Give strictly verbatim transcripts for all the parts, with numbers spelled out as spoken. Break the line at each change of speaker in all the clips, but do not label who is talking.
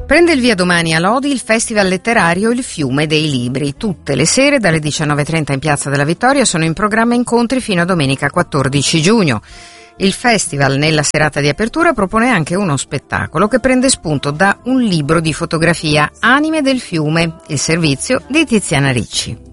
Prende il via domani a Lodi il Festival letterario Il Fiume dei Libri. Tutte le sere dalle diciannove e trenta in Piazza della Vittoria sono in programma incontri fino a domenica quattordici giugno. Il festival nella serata di apertura propone anche uno spettacolo che prende spunto da un libro di fotografia, Anime del Fiume, il servizio di Tiziana Ricci.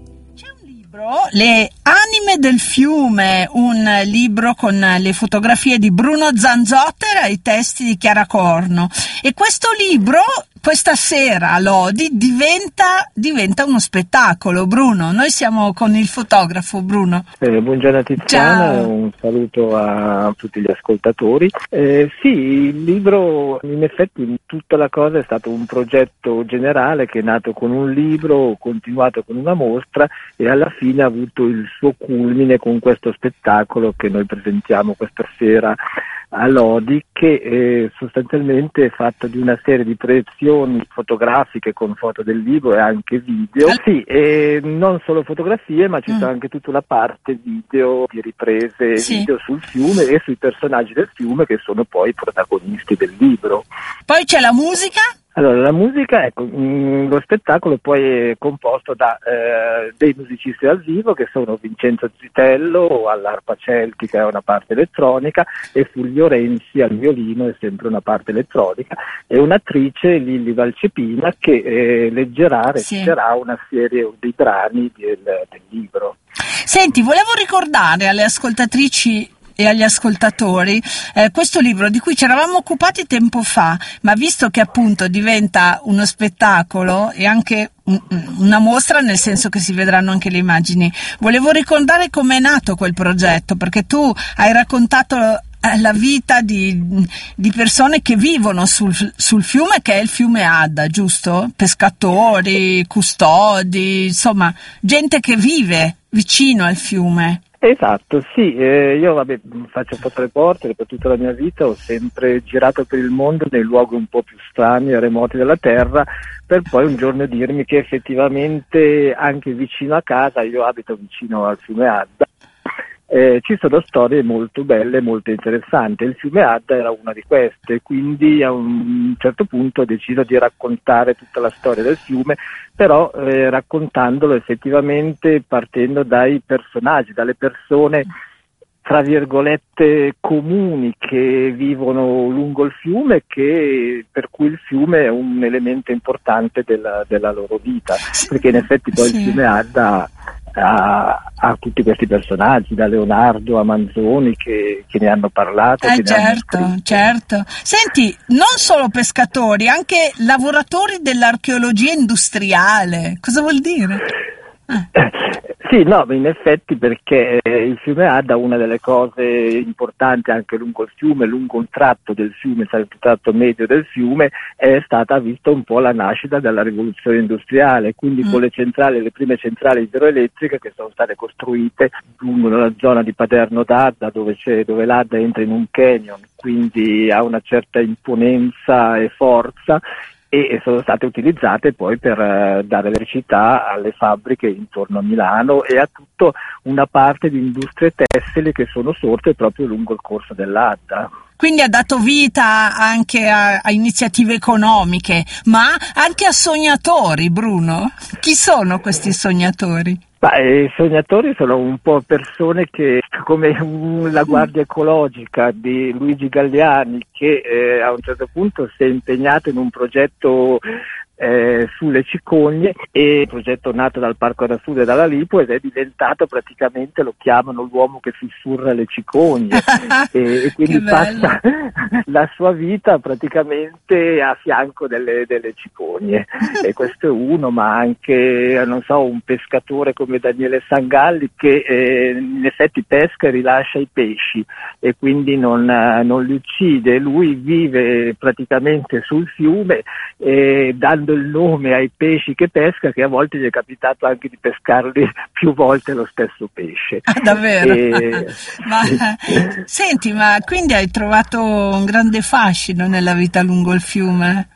Le Anime del Fiume, un libro con le fotografie di Bruno Zanzotter e i testi di Chiara Corno, e questo libro questa sera a Lodi diventa, diventa uno spettacolo. Bruno, noi siamo con il fotografo Bruno.
Eh, buongiorno Tiziana, Ciao. Un saluto a tutti gli ascoltatori. Eh, sì, il libro in effetti tutta la cosa è stato un progetto generale che è nato con un libro, continuato con una mostra e alla fine ha avuto il suo culmine con questo spettacolo che noi presentiamo questa sera a Lodi, che eh, sostanzialmente è fatto di una serie di proiezioni fotografiche con foto del libro e anche video. Sì, e non solo fotografie, ma ci mm. sono anche tutta la parte video di riprese sì. video sul fiume e sui personaggi del fiume che sono poi i protagonisti del libro.
Poi c'è la musica?
Allora, la musica, ecco, mh, lo spettacolo poi è composto da eh, dei musicisti dal vivo che sono Vincenzo Zitello all'arpa celtica e una parte elettronica e Fulvio Renzi al violino e sempre una parte elettronica, e un'attrice, Lilli Valcepina, che eh, leggerà, reciterà sì. una serie di brani del, del libro.
Senti, volevo ricordare alle ascoltatrici e agli ascoltatori eh, questo libro di cui ci eravamo occupati tempo fa, ma visto che appunto diventa uno spettacolo e anche un, una mostra, nel senso che si vedranno anche le immagini, volevo ricordare com'è nato quel progetto, perché tu hai raccontato la vita di, di persone che vivono sul, sul fiume, che è il fiume Adda, giusto? Pescatori, custodi, insomma gente che vive vicino al fiume.
Esatto, sì, eh, io vabbè, faccio fotoreporter per tutta la mia vita, ho sempre girato per il mondo nei luoghi un po' più strani e remoti della terra, per poi un giorno dirmi che effettivamente anche vicino a casa, io abito vicino al fiume Adda, Eh, ci sono storie molto belle e molto interessanti. Il fiume Adda era una di queste, quindi a un certo punto ho deciso di raccontare tutta la storia del fiume, però eh, raccontandolo effettivamente partendo dai personaggi, dalle persone tra virgolette comuni che vivono lungo il fiume, che, per cui il fiume è un elemento importante della, della loro vita, perché in effetti poi sì. il fiume Adda ha, ha tutti questi personaggi, da Leonardo a Manzoni che, che ne hanno parlato.
Eh certo, hanno certo. Senti, non solo pescatori, anche lavoratori dell'archeologia industriale, cosa vuol dire?
Eh. Sì, no, in effetti, perché il fiume Adda, una delle cose importanti anche lungo il fiume, lungo un tratto del fiume, il tratto medio del fiume, è stata vista un po' la nascita della rivoluzione industriale, quindi mm. con le centrali, le prime centrali idroelettriche che sono state costruite lungo la zona di Paderno d'Adda, dove, c'è, dove l'Adda entra in un canyon, quindi ha una certa imponenza e forza, e sono state utilizzate poi per uh, dare elettricità alle fabbriche intorno a Milano e a tutta una parte di industrie tessili che sono sorte proprio lungo il corso dell'Adda.
Quindi ha dato vita anche a, a iniziative economiche, ma anche a sognatori, Bruno. Chi sono questi sognatori?
Ma, eh, i sognatori sono un po' persone che, come un, la Guardia Ecologica di Luigi Galliani, che eh, a un certo punto si è impegnato in un progetto eh, sulle cicogne, e il progetto nato dal Parco da Sud e dalla Lipo, ed è diventato praticamente, lo chiamano l'uomo che sussurra le cicogne e, e quindi passa la sua vita praticamente a fianco delle, delle cicogne, e questo è uno, ma anche non so, un pescatore come Daniele Sangalli che eh, in effetti pesca e rilascia i pesci e quindi non, non li uccide. Lui vive praticamente sul fiume eh, dando il nome ai pesci che pesca, che a volte gli è capitato anche di pescarli più volte lo stesso pesce.
Ah, davvero? E... ma, senti, ma quindi hai trovato un grande fascino nella vita lungo il fiume?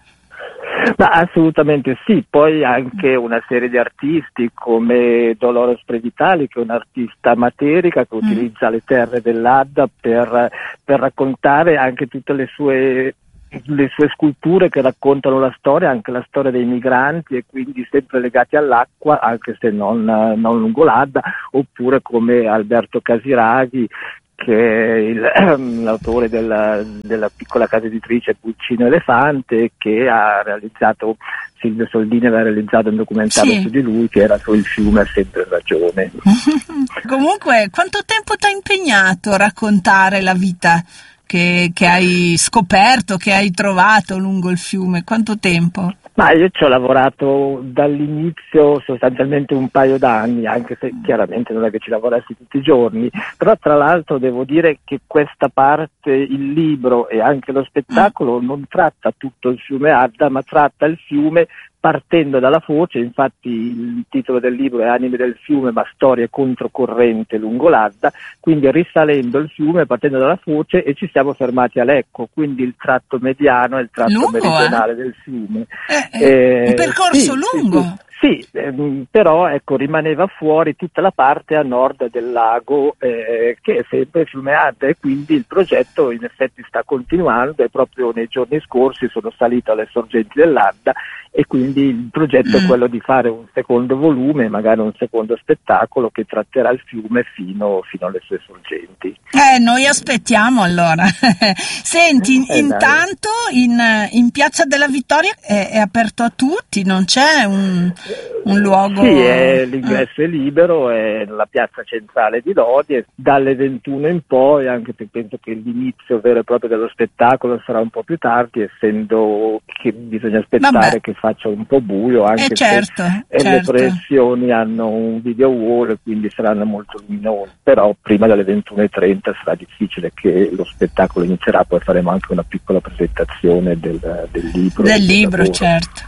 Ma assolutamente sì, poi anche una serie di artisti come Dolores Previtali, che è un'artista materica che mm. utilizza le terre dell'Adda per, per raccontare anche tutte le sue le sue sculture che raccontano la storia, anche la storia dei migranti, e quindi sempre legati all'acqua, anche se non, non lungo l'Adda, oppure come Alberto Casiraghi, che è il, l'autore della, della piccola casa editrice Pulcino Elefante, che ha realizzato, Silvio Soldini aveva realizzato un documentario
sì.
su di lui, che era sul fiume Ha sempre ragione.
Comunque, quanto tempo ti ha impegnato a raccontare la vita che, che hai scoperto, che hai trovato lungo il fiume? Quanto tempo?
Ma io ci ho lavorato dall'inizio sostanzialmente un paio d'anni, anche se chiaramente non è che ci lavorassi tutti i giorni, però tra l'altro devo dire che questa parte, il libro e anche lo spettacolo, non tratta tutto il fiume Adda, ma tratta il fiume partendo dalla foce. Infatti il titolo del libro è Anime del fiume, ma storie controcorrente lungo l'Adda, quindi risalendo il fiume, partendo dalla foce, e ci siamo fermati a Lecco, quindi il tratto mediano e il tratto
lungo,
meridionale
eh?
del fiume.
Eh, eh,
Eh,
un percorso
sì,
lungo.
Sì, sì. Sì, ehm, però ecco, rimaneva fuori tutta la parte a nord del lago, eh, che è sempre il fiume Adda, e quindi il progetto in effetti sta continuando, e proprio nei giorni scorsi sono salito alle sorgenti dell'Adda, e quindi il progetto mm. è quello di fare un secondo volume, magari un secondo spettacolo che tratterà il fiume fino, fino alle sue sorgenti.
Eh, noi aspettiamo allora. Senti,
eh,
intanto in, in Piazza della Vittoria è, è aperto a tutti, non c'è un, un luogo...
Sì, è, l'ingresso ah. è libero, è la piazza centrale di Lodi, e dalle ventuno in poi, anche se penso che l'inizio vero e proprio dello spettacolo sarà un po' più tardi, essendo che bisogna aspettare Vabbè. che faccia un po' buio, anche
eh certo,
se
certo.
le proiezioni hanno un video wall e quindi saranno molto luminosi, però prima delle ventuno e trenta sarà difficile che lo spettacolo inizierà, poi faremo anche una piccola presentazione del, del libro.
Del libro, lavoro. Certo.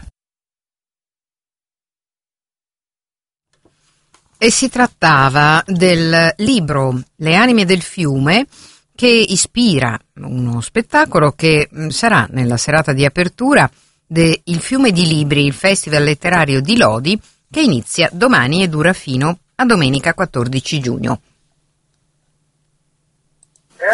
E si trattava del libro Le anime del fiume, che ispira uno spettacolo che sarà nella serata di apertura del Fiume di Libri, il festival letterario di Lodi, che inizia domani e dura fino a domenica quattordici giugno.